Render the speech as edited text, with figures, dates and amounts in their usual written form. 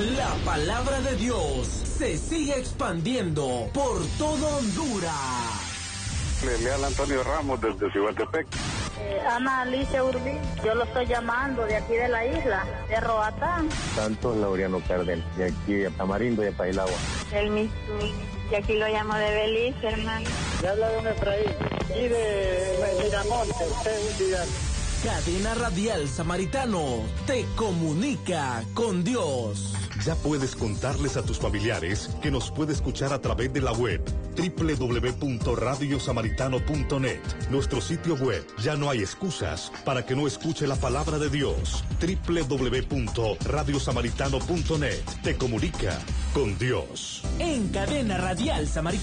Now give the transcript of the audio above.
La palabra de Dios se sigue expandiendo por todo Honduras. Le habla Antonio Ramos desde Cihuatepec. Ana Alicia Urbí, yo lo estoy llamando de aquí de la isla, de Roatán. Santos Laureano Cárdenas, de aquí de Tamarindo, de Pailagua. El Misui, y aquí lo llamo de Belice, hermano. Le habla de un Efraín, y de Miramonte, Vidal. Cadena Radial Samaritano te comunica con Dios. Ya puedes contarles a tus familiares que nos puede escuchar a través de la web www.radiosamaritano.net. Nuestro sitio web. Ya no hay excusas para que no escuche la palabra de Dios. www.radiosamaritano.net. Te comunica con Dios. En Cadena Radial Samaritano.